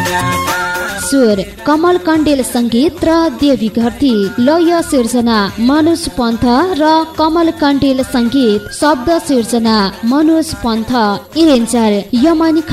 स्वर कमल कण्डेल संगीत र देवी घरती, लय सिर्जना मनोज पन्थ र कमल कण्डेल संगीत, शब्द सिर्जना मनोज पन्थ, एरेन्जर यमन